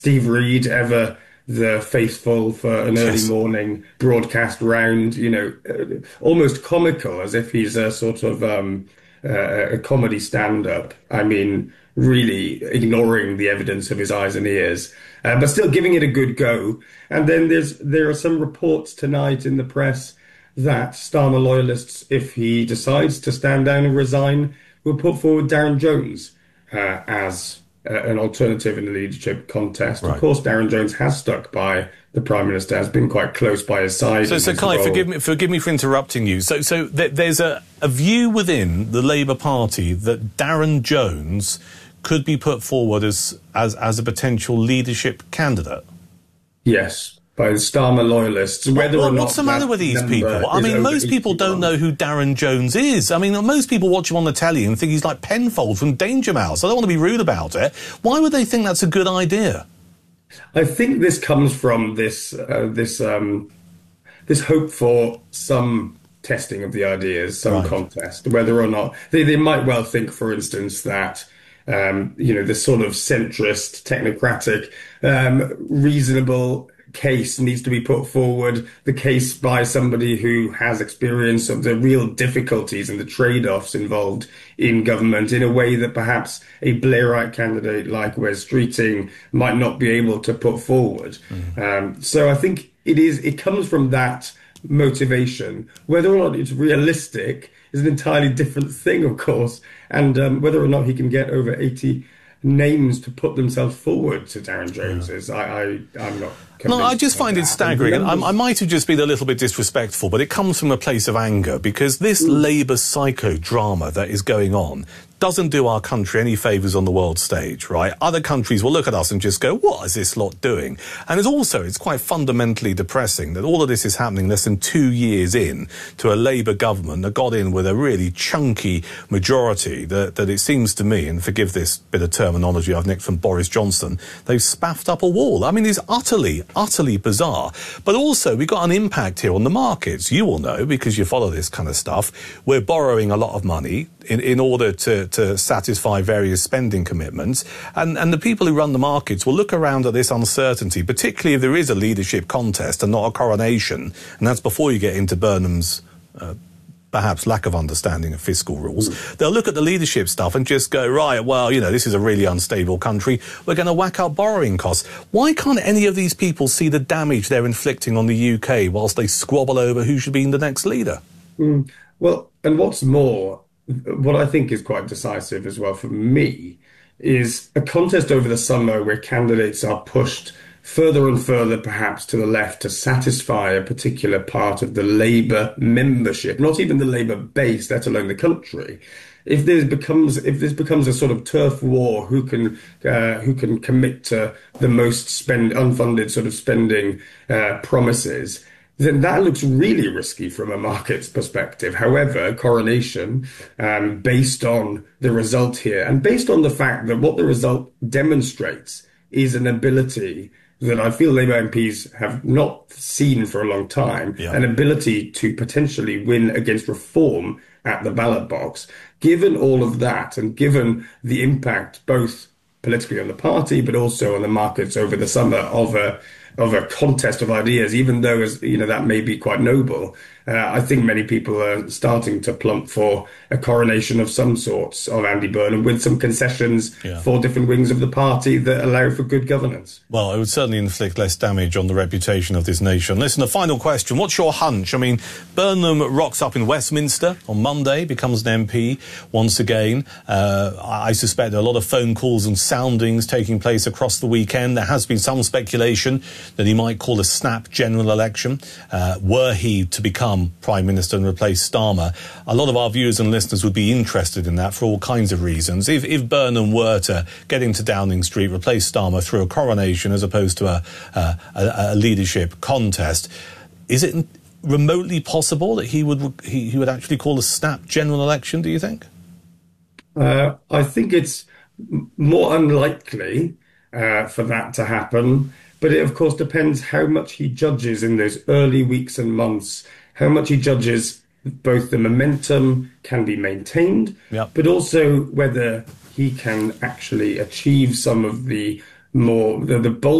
Steve Reed, ever the faithful for an early Yes. morning broadcast round, almost comical, as if he's a sort of a comedy stand-up. I mean, really ignoring the evidence of his eyes and ears, but still giving it a good go. And then there are some reports tonight in the press that Starmer loyalists, if he decides to stand down and resign, will put forward Darren Jones as an alternative in the leadership contest. Of Right. course, Darren Jones has stuck by the Prime Minister, has been quite close by his side. So Kai, forgive me for interrupting you. There's a view within the Labour Party that Darren Jones could be put forward as a potential leadership candidate. Yes, by the Starmer loyalists. Whether or not what's the matter with these people? I mean, most people don't know who Darren Jones is. I mean, most people watch him on the telly and think he's like Penfold from Danger Mouse. I don't want to be rude about it. Why would they think that's a good idea? I think this comes from this hope for some testing of the ideas, some contest, whether or not they might well think, for instance, that this sort of centrist, technocratic, reasonable case needs to be put forward, the case by somebody who has experience of the real difficulties and the trade-offs involved in government in a way that perhaps a Blairite candidate like Wes Streeting might not be able to put forward. So I think it comes from that motivation. Whether or not it's realistic is an entirely different thing, of course, and whether or not he can get over 80 names to put themselves forward to Darren Jones's, I'm not convinced. No, I just find it staggering. And I might have just been a little bit disrespectful, but it comes from a place of anger, because this Labour psychodrama that is going on doesn't do our country any favours on the world stage, right? Other countries will look at us and just go, what is this lot doing? And it's quite fundamentally depressing that all of this is happening less than 2 years in to a Labour government that got in with a really chunky majority that it seems to me, and forgive this bit of terminology I've nicked from Boris Johnson, they've spaffed up a wall. I mean, it's utterly bizarre. But also, we've got an impact here on the markets. You will know, because you follow this kind of stuff, we're borrowing a lot of money in order to satisfy various spending commitments. And the people who run the markets will look around at this uncertainty, particularly if there is a leadership contest and not a coronation. And that's before you get into Burnham's perhaps lack of understanding of fiscal rules. They'll look at the leadership stuff and just go, right, well, this is a really unstable country. We're going to whack up borrowing costs. Why can't any of these people see the damage they're inflicting on the UK whilst they squabble over who should be the next leader? Well, and what's more, what I think is quite decisive as well for me is a contest over the summer where candidates are pushed further and further, perhaps to the left, to satisfy a particular part of the Labour membership, not even the Labour base, let alone the country. If this becomes a sort of turf war, who can commit to the most unfunded sort of spending promises, then that looks really risky from a market's perspective. However, coronation, based on the result here, and based on the fact that what the result demonstrates is an ability that I feel Labour MPs have not seen for a long time, an ability to potentially win against reform at the ballot box. Given all of that, and given the impact both politically on the party, but also on the markets over the summer of a contest of ideas, even though, that may be quite noble, I think many people are starting to plump for a coronation of some sorts of Andy Burnham, with some concessions for different wings of the party that allow for good governance. Well, it would certainly inflict less damage on the reputation of this nation. Listen, a final question. What's your hunch? I mean, Burnham rocks up in Westminster on Monday, becomes an MP once again. I suspect there are a lot of phone calls and soundings taking place across the weekend. There has been some speculation that he might call a snap general election, were he to become Prime Minister and replace Starmer. A lot of our viewers and listeners would be interested in that for all kinds of reasons. If Burnham were to get into Downing Street, replace Starmer through a coronation as opposed to a leadership contest, is it remotely possible that he would actually call a snap general election, do you think? I think it's more unlikely for that to happen. But it, of course, depends how much he judges in those early weeks and months, how much he judges both the momentum can be maintained, but also whether he can actually achieve some of the more the